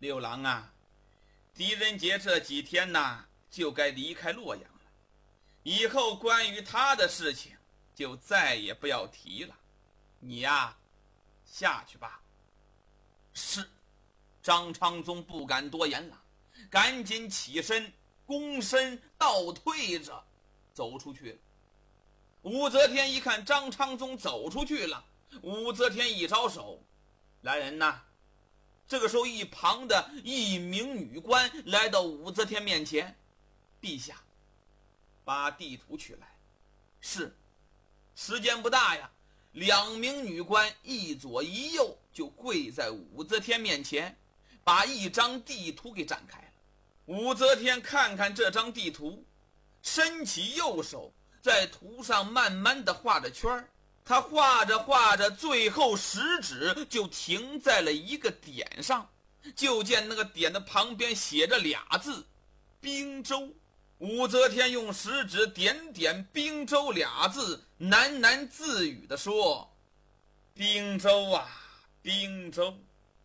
六郎啊，狄仁杰这几天呐，就该离开洛阳了。以后关于他的事情，就再也不要提了。你呀，下去吧。是。张昌宗不敢多言了，赶紧起身，躬身倒退着走出去了。武则天一看张昌宗走出去了，武则天一招手，来人呐！这个时候，一旁的一名女官来到武则天面前，陛下，把地图取来。是。时间不大呀，两名女官一左一右就跪在武则天面前，把一张地图给展开了。武则天看看这张地图，伸起右手，在图上慢慢地画着圈。他画着画着，最后食指就停在了一个点上，就见那个点的旁边写着俩字：滨州。武则天用食指点点滨州俩字，喃喃自语地说：滨州啊，滨州。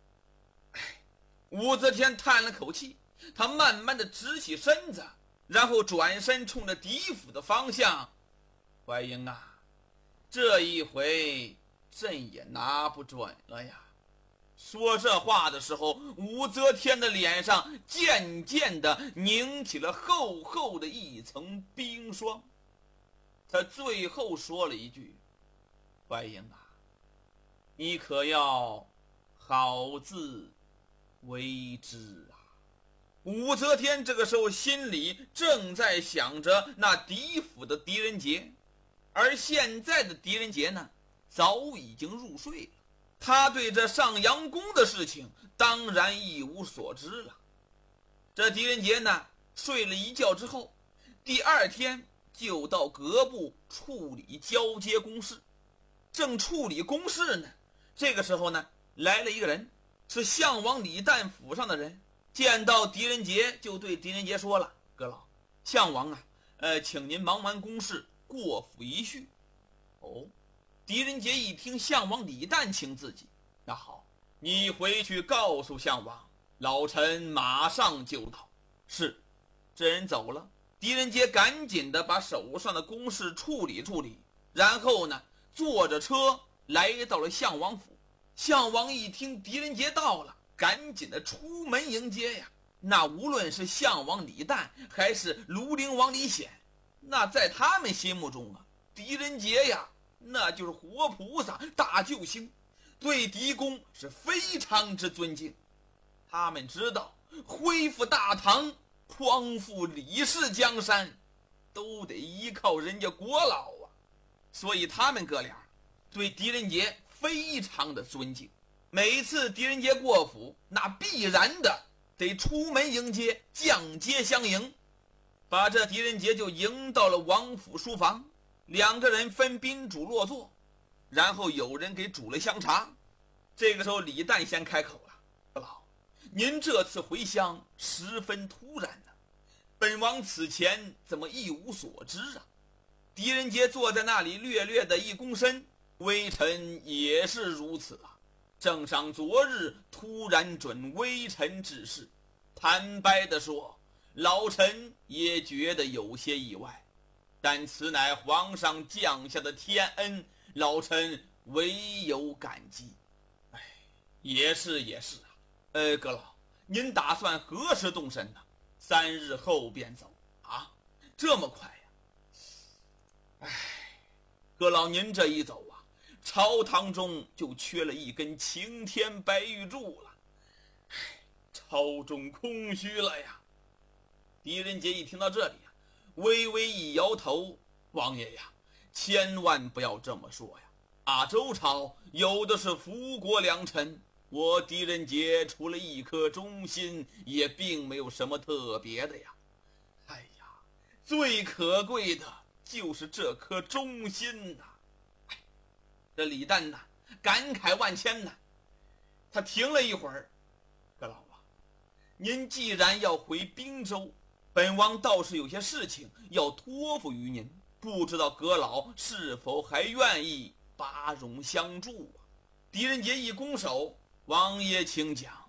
武则天叹了口气，她慢慢地直起身子，然后转身冲着狄府的方向：怀英啊，这一回朕也拿不准了呀。说这话的时候，武则天的脸上渐渐地凝起了厚厚的一层冰霜。她最后说了一句：怀英啊，你可要好自为之啊。武则天这个时候心里正在想着那狄府的狄仁杰，而现在的狄仁杰呢，早已经入睡了。他对这上阳宫的事情当然一无所知了。这狄仁杰呢，睡了一觉之后，第二天就到阁部处理交接公事。正处理公事呢，这个时候呢，来了一个人，是相王李旦府上的人。见到狄仁杰，就对狄仁杰说了：阁老，相王啊，请您忙完公事，过府一叙。哦，狄仁杰一听相王李旦请自己，那好，你回去告诉相王，老臣马上就到。是。这人走了，狄仁杰赶紧的把手上的公事处理处理，然后呢，坐着车来到了相王府。相王一听狄仁杰到了，赶紧的出门迎接呀。那无论是相王李旦还是庐陵王李显，那在他们心目中啊，狄仁杰呀，那就是活菩萨大救星，对狄公是非常之尊敬。他们知道恢复大唐，匡复李氏江山，都得依靠人家国老啊，所以他们哥俩对狄仁杰非常的尊敬。每次狄仁杰过府，那必然的得出门迎接，降阶相迎，把这狄仁杰就迎到了王府书房。两个人分宾主落座，然后有人给煮了香茶。这个时候李旦先开口了：阁老，您这次回乡十分突然呢，本王此前怎么一无所知啊？狄仁杰坐在那里略略的一躬身：微臣也是如此啊。正上昨日突然准微臣之事，坦白地说，老臣也觉得有些意外，但此乃皇上降下的天恩，老臣唯有感激。也是啊。阁老，您打算何时动身呢？3日后便走啊？这么快呀？阁老您这一走啊，朝堂中就缺了一根擎天白玉柱了，朝中空虚了呀。狄仁杰一听到这里啊，微微一摇头：王爷呀，千万不要这么说呀。周朝有的是福国良臣，我狄仁杰除了一颗忠心，也并没有什么特别的呀。最可贵的就是这颗忠心呐。这李旦呐，感慨万千呐。他停了一会儿：阁老啊，您既然要回滨州，本王倒是有些事情要托付于您，不知道阁老是否还愿意拔荣相助啊？狄仁杰一拱手：王爷请讲。